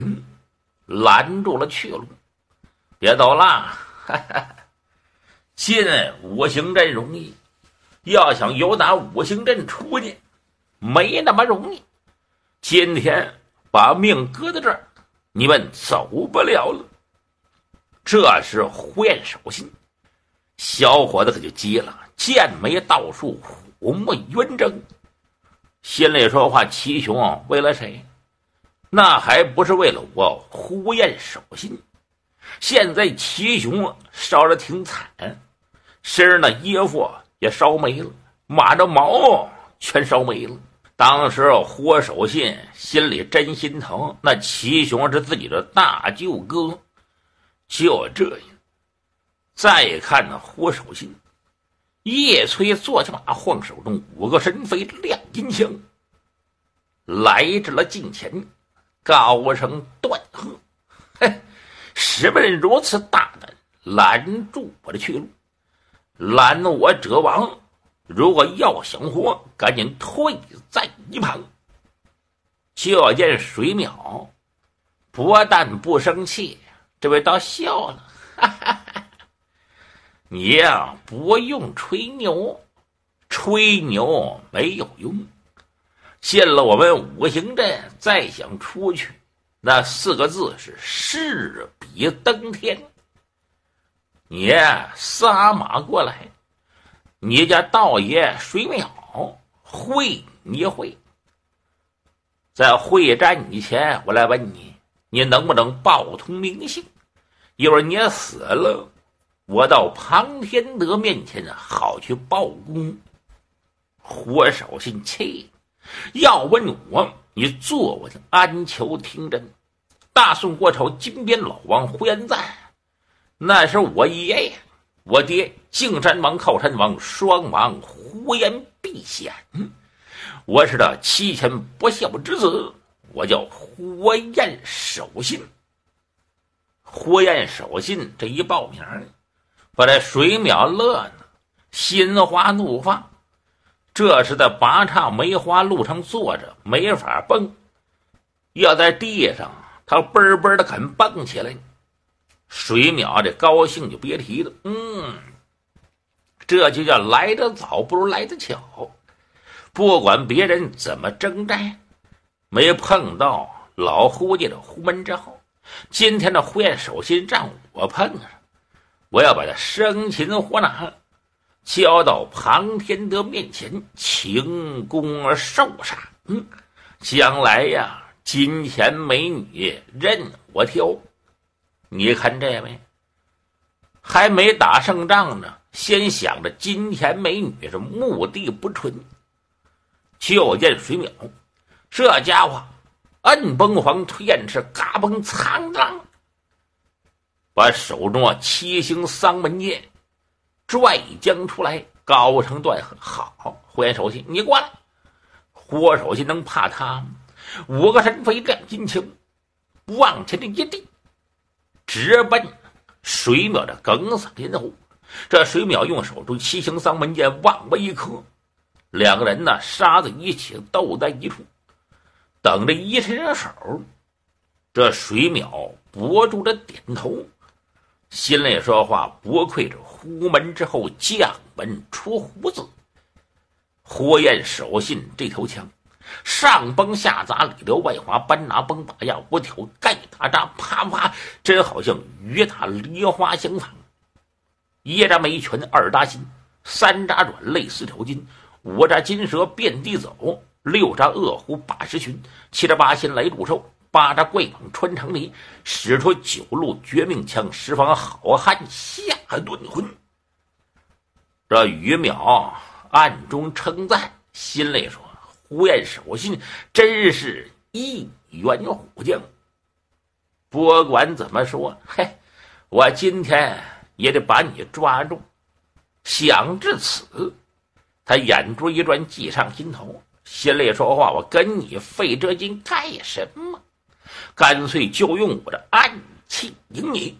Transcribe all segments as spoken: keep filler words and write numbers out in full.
拦住了去路。别走了，哈哈，进五行阵容易，要想由打五行阵出去，没那么容易。今天把命搁在这儿，你们走不了了。这是胡彦守信，小伙子可就急了，剑眉倒竖，虎目圆睁，心里说话：齐雄为了谁？那还不是为了我胡彦守信。现在齐雄烧得挺惨，身上的衣服也烧没了，马着毛全烧没了。当时胡守信心里真心疼，那齐雄是自己的大舅哥。就这样，再看那胡守信，叶崔坐下马，晃手中五个神飞亮金枪，来至了近前，高声断喝：嘿，什么人如此大胆，拦住我的去路？拦我者亡，如果要想活，赶紧退在一旁。就见水淼不但不生气，这位倒笑了，哈哈哈！你呀，不用吹牛，吹牛没有用。进了我们五行阵，再想出去，那四个字是势比登天。你撒马过来，你家道爷水淼会你会。在会战以前，我来问你，你能不能报通名姓？一会儿你死了，我到庞天德面前好去报功。胡守信气，要问我，你坐我的安丘听真。大宋国朝金边老王胡延赞，那是我爷爷，我爹靖山王靠山王双王胡延必显。我是他妻前不孝之子，我叫胡彦守信。胡彦守信这一报名，把这水淼乐呢，心花怒放。这是在八岔梅花路上坐着，没法蹦，要在地上他嘣嘣的肯蹦起来。水淼这高兴就别提了，嗯，这就叫来得早不如来得巧。不管别人怎么征战，没碰到老胡家的胡门之后，今天的胡彦守信让我碰上，我要把他生擒活拿，交到庞天德面前，请功而受赏。嗯，将来呀，金钱美女任我挑。你看这位还没打胜仗呢，先想着金钱美女是目的不纯。就见水淼这家伙摁崩黄推燕翅，嘎嘣苍当，把手中啊七星丧门剑拽将出来，高声断喝：好，胡彦守信你过来。胡守信能怕他吗？五个神飞亮金枪往前这一递，直奔水淼的梗嗓咽喉。这水淼用手中七星丧门剑往外一磕，两个人呢杀在一起，斗在一处，等着一伸手。这水淼不住的点头，心里说话：不愧这胡门之后将门出胡子。胡彦守信这头枪上崩下砸，里流外滑，搬拿崩把压，无挑盖打扎，啪啪，真好像雨打梨花相仿。一扎眉拳二扎心，三扎软肋四条筋，五扎金蛇遍地走，六扎恶虎把尸群，七扎八仙来入兽，八扎怪蟒穿长泥，使出九路绝命枪，十方好汉下顿魂。这于淼暗中称赞，心里说：胡彦守信真是一员虎将。不管怎么说，嘿，我今天也得把你抓住。想至此，他眼珠一转，计上心头，心里说话：我跟你费这劲干什么？干脆就用我的暗器赢你。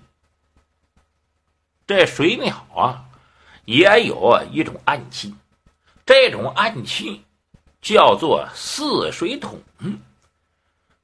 这水淼啊，也有一种暗器，这种暗器叫做四水桶。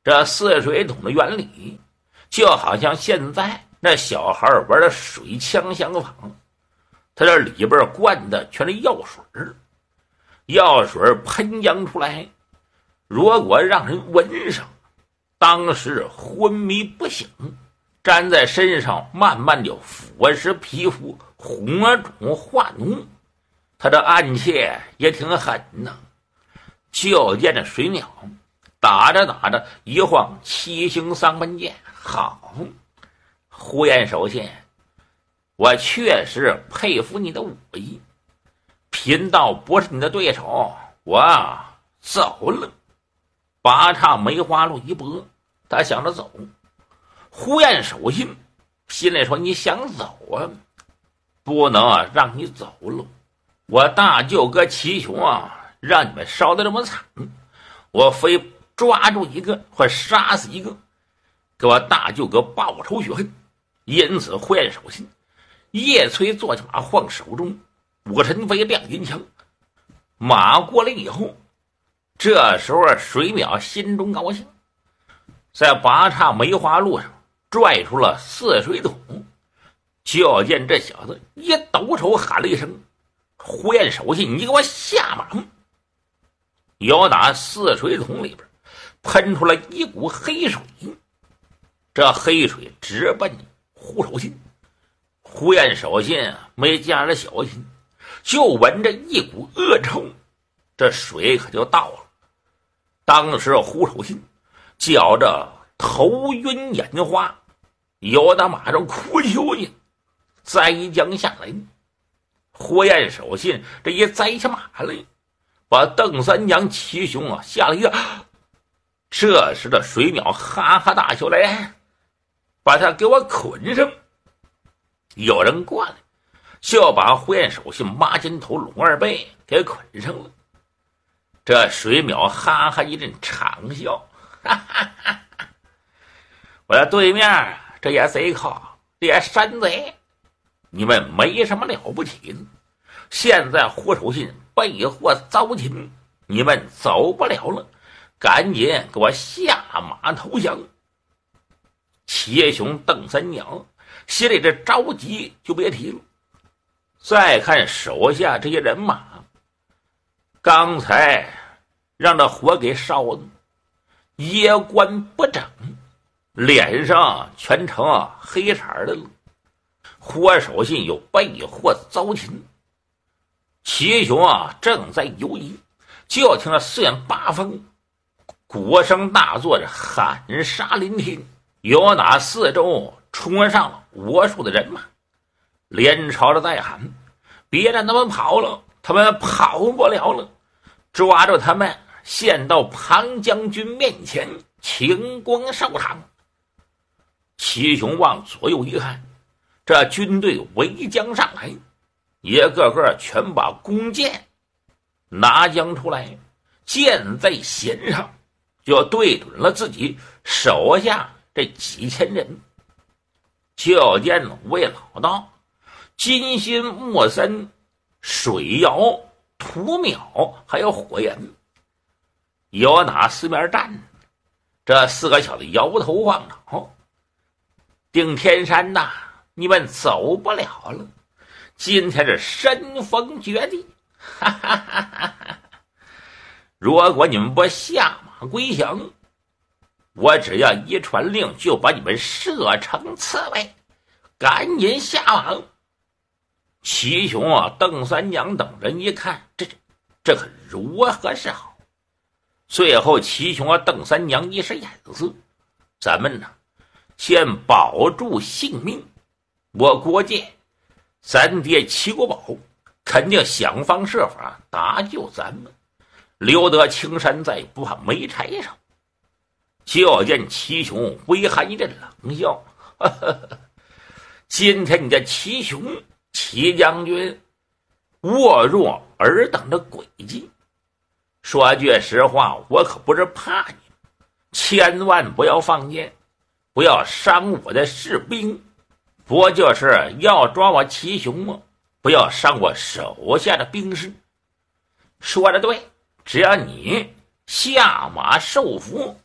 这四水桶的原理就好像现在那小孩玩的水枪相仿，它这里边灌的全是药水，药水喷扬出来，如果让人闻上，当时昏迷不醒，粘在身上慢慢就腐蚀皮肤，红肿化脓。他这暗切也挺狠呐。就见这水淼打着打着一晃七星三分剑，好，呼延守信，我确实佩服你的武艺，贫道不是你的对手，我走了。八叉梅花鹿一搏，他想着走。呼延守信心里说：“你想走啊？不能啊，让你走了。我大舅哥齐雄啊，让你们烧得这么惨，我非抓住一个或杀死一个，给我大舅哥报仇雪恨。”因此，呼延守信叶崔坐骑马，晃手中武神飞亮银枪，马过来以后，这时候水淼心中高兴，在八叉梅花路上拽出了四水桶，就见这小子一抖手喊了一声：“呼延守信，你给我下马！”由打四水桶里边喷出了一股黑水，这黑水直奔呼守信。呼延守信没加着小心，就闻着一股恶臭，这水可就到了。当时呼守信觉着头晕眼花，由打马上哭求去，栽将下来。呼延守信这一栽下马来，把邓三娘齐雄啊吓了一个。这时的水淼哈哈大笑：“来，把他给我捆上！”有人过来，就把呼延守信抹肩头龙二背给捆上了。这水淼哈哈一阵长笑：“哈哈哈哈！我的对面这些贼寇，这些山贼，你们没什么了不起的。现在呼守信被祸遭擒，你们走不了了，赶紧给我下马投降。”齐雄、邓三娘心里这着急就别提了。再看手下这些人马，刚才让这火给烧的衣冠不整，脸上全成黑色的了。呼守信有被祸遭擒，齐雄啊正在犹疑，就听到四面八方鼓声大作，着喊杀临天，有哪四周冲上了无数的人马，连朝着在喊：“别让他们跑了，他们跑不了了，抓住他们，献到庞将军面前，请光寿堂。”齐雄往左右一看，这军队围将上来，一个个全把弓箭拿将出来，箭在弦上，就对准了自己手下这几千人。就见魏老道、金心、莫森、水妖、屠淼还有火焰，有哪四面站着，这四个小子摇头晃脑：“定天山呐，你们走不了了，今天是身逢绝地，哈哈哈哈哈！如果你们不下马归降，我只要一传令，就把你们射成刺猬，赶紧下马！”齐雄啊、邓三娘等人一看，这这可如何是好？最后齐雄啊、邓三娘一使眼色：“咱们呢，先保住性命。我估计咱爹齐国宝肯定想方设法搭救咱们，留得青山在，不怕没柴烧。”就见齐雄微含一阵冷笑：“呵呵呵，今天你的齐雄齐将军懦弱尔等的诡计，说句实话，我可不是怕你，千万不要放箭，不要伤我的士兵，不就是要抓我齐雄吗？不要伤我手下的兵士。说的对，只要你下马受俘，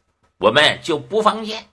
我们就不放箭。